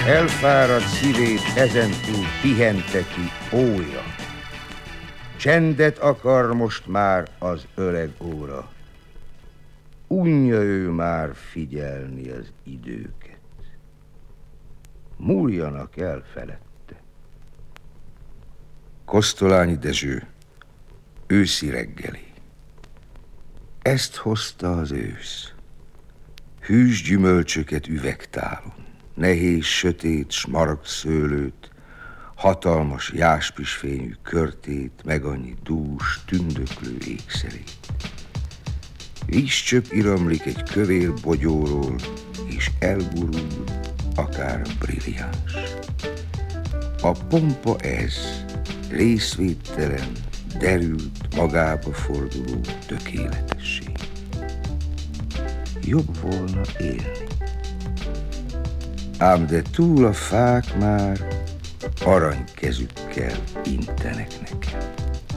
Elfáradt szívét ezentúl pihenteti ója. Csendet akar most már az öreg óra. Unja ő már figyelni az időket. Múljanak el felette. Kosztolányi Dezső, őszi reggeli. Ezt hozta az ősz. Hűs gyümölcsöket üvegtálon, nehéz, sötét smaragdszőlőt, hatalmas jáspisfényű körtét, meg annyi dús, tündöklő ékszerét. Vízcsöp iramlik egy kövér bogyóról, és elgurul, akár brilliáns. A pompa ez, részvédtelen, derült, magába forduló tökéletesség. Jobb volna élni. Ám de túl a fák már aranykezükkel intenek nekem.